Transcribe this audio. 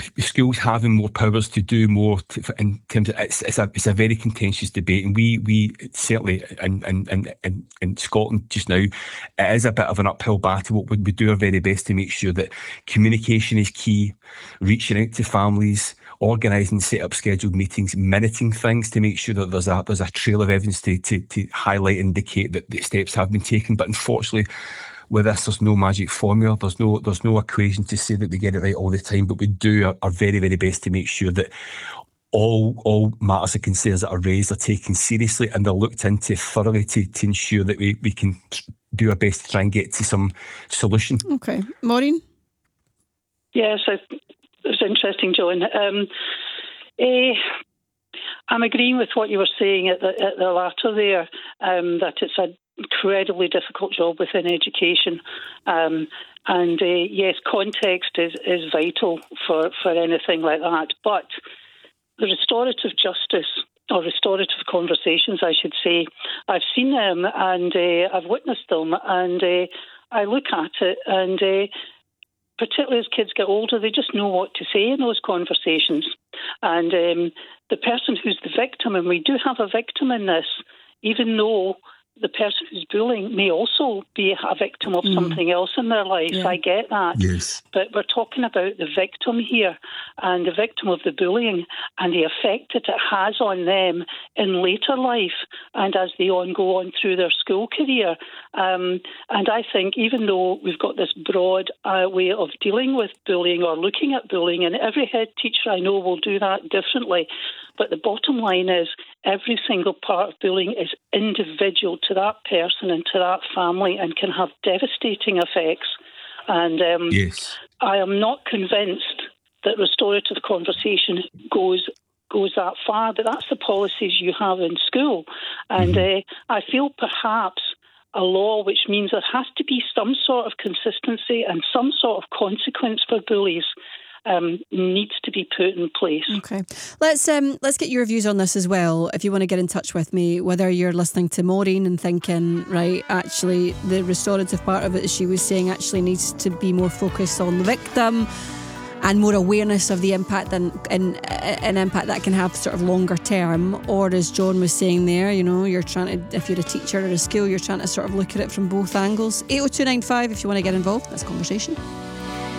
schools having more powers to do more in terms of it's a very contentious debate, and we certainly in Scotland just now, it is a bit of an uphill battle. We do our very best to make sure that communication is key, reaching out to families, organising set-up scheduled meetings, minuting things to make sure that there's a trail of evidence to highlight and indicate that the steps have been taken. But unfortunately, with this, there's no magic formula. There's no equation to say that we get it right all the time. But we do our very, very best to make sure that all matters of concerns that are raised are taken seriously and they're looked into thoroughly to ensure that we can do our best to try and get to some solution. Okay. Maureen? Yes, it was interesting, John. I'm agreeing with what you were saying at the latter there, that it's an incredibly difficult job within education. Yes, context is vital for anything like that. But the restorative justice, or restorative conversations, I should say, I've seen them and I've witnessed them, and I look at it, and particularly as kids get older, they just know what to say in those conversations. And the person who's the victim, and we do have a victim in this, even though the person who's bullying may also be a victim of something else in their life. Yeah. I get that. Yes. But we're talking about the victim here, and the victim of the bullying and the effect that it has on them in later life and as they go on through their school career. And I think even though we've got this broad way of dealing with bullying or looking at bullying, and every head teacher I know will do that differently, but the bottom line is every single part of bullying is individual to that person and to that family and can have devastating effects. And yes. I am not convinced that restorative conversation goes that far, but that's the policies you have in school. And I feel perhaps a law which means there has to be some sort of consistency and some sort of consequence for bullies needs to be put in place. Okay, let's get your views on this as well. If you want to get in touch with me, whether you're listening to Maureen and thinking, right, actually the restorative part of it, as she was saying, actually needs to be more focused on the victim and more awareness of the impact and an impact that can have sort of longer term, or as John was saying there, you know, you're trying to, if you're a teacher or a school, you're trying to sort of look at it from both angles. 80295 if you want to get involved. That's conversation.